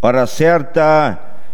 Hora certa,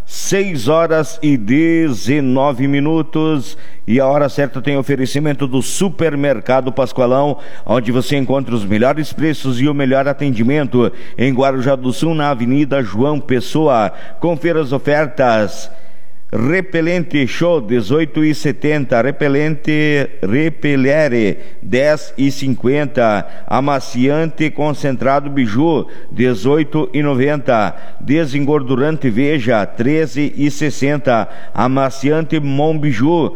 6h19. E a hora certa tem oferecimento do Supermercado Pascoalão, onde você encontra os melhores preços e o melhor atendimento em Guarujá do Sul, na Avenida João Pessoa. Confira as ofertas. Repelente Show 18,70, Repelere 10,50, amaciante concentrado Biju 18,90, desengordurante Veja 13,60, amaciante Mon Biju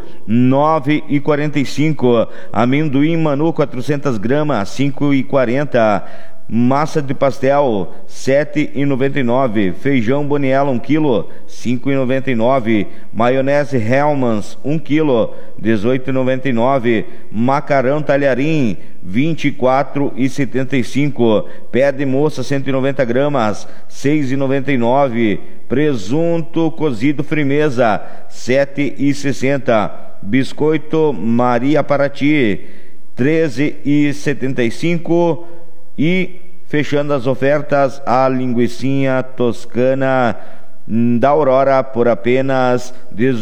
9,45, amendoim Manu 400 gramas 5,40, massa de pastel 7,99, feijão Boniela 1 kg 5,99, maionese Hellmann's 1 kg 18,99, macarrão talharim 24,75, pé de moça 190 gramas 6,99, presunto cozido Frimeza 7,60, biscoito Maria Paraty 13,75 e fechando as ofertas, a linguicinha toscana da Aurora por apenas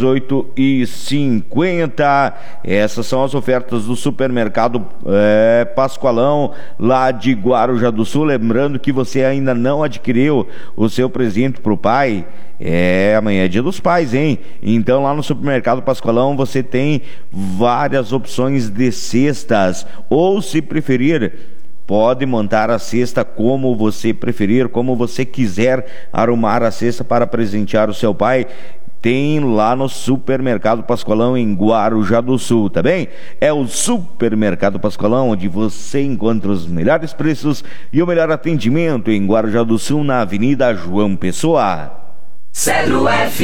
R$18,50. Essas são as ofertas do Supermercado Pascoalão, lá de Guarujá do Sul. Lembrando que você ainda não adquiriu o seu presente para o pai. Amanhã é dia dos pais, hein? Então lá no Supermercado Pascoalão você tem várias opções de cestas, ou se preferir, pode montar a cesta como você preferir, como você quiser arrumar a cesta para presentear o seu pai. Tem lá no Supermercado Pascoalão em Guarujá do Sul, tá bem? É o Supermercado Pascoalão, onde você encontra os melhores preços e o melhor atendimento em Guarujá do Sul, na Avenida João Pessoa. Celo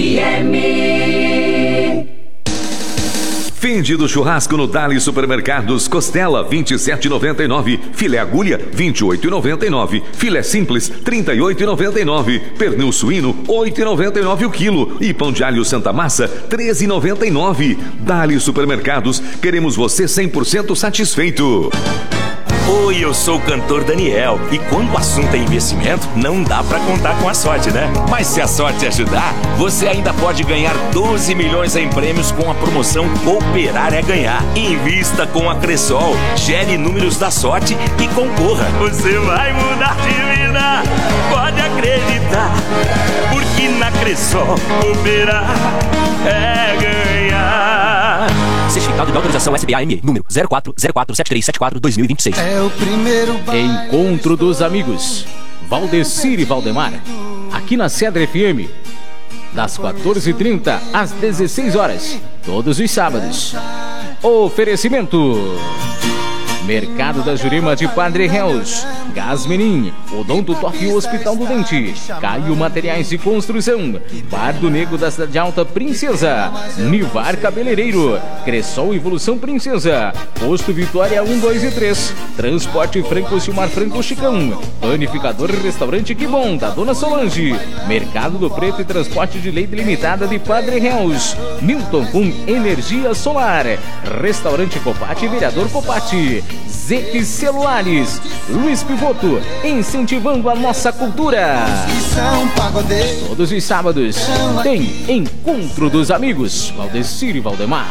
FM. Finde do churrasco no Dali Supermercados. Costela 27,99, filé agulha 28,99, filé simples 38,99, pernil suíno 8,99 o quilo e pão de alho Santa Massa 13,99. Dali Supermercados, queremos você 100% satisfeito. Oi, eu sou o cantor Daniel e quando o assunto é investimento, não dá pra contar com a sorte, né? Mas se a sorte ajudar, você ainda pode ganhar 12 milhões em prêmios com a promoção Cooperar é Ganhar. Invista com a Cressol, gere números da sorte e concorra. Você vai mudar de vida, pode acreditar, porque na Cressol Cooperar é ganhar. Certificado de autorização SBAME, número 04047374-2026. É o primeiro Encontro dos Amigos, Valdecir e Valdemar, aqui na Cedra FM, das 14h30 às 16h, todos os sábados. Oferecimento: Mercado da Jurema de Padre Reus, Gás Menin, Odonto Toque Hospital do Dente, Caio Materiais de Construção, Bar do Negro da Cidade Alta Princesa, Nivar Cabeleireiro, Cressol Evolução Princesa, Posto Vitória 1, 2 e 3, Transporte Franco Silmar Franco Chicão, Panificador e Restaurante Que Bom, da Dona Solange, Mercado do Preto e Transporte de Leite Limitada de Padre Reus, Milton com Energia Solar, Restaurante Copati e Vereador Copati, Zeque Celulares, Luiz Pivoto, incentivando a nossa cultura. Todos os sábados tem Encontro dos Amigos, Valdecir e Valdemar.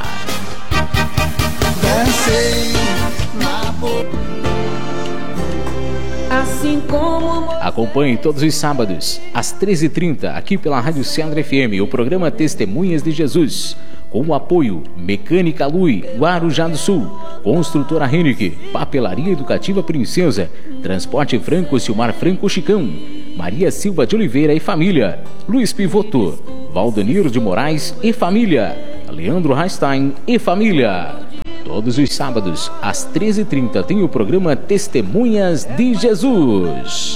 Assim como... Acompanhe todos os sábados, às 13h30, aqui pela Rádio Cedra FM, o programa Testemunhas de Jesus. Com o apoio Mecânica Lui, Guarujá do Sul, Construtora Henrique, Papelaria Educativa Princesa, Transporte Franco Silmar Franco Chicão, Maria Silva de Oliveira e família, Luiz Pivoto, Valdenir de Moraes e família, Leandro Rastein e família. Todos os sábados, às 13h30, tem o programa Testemunhas de Jesus.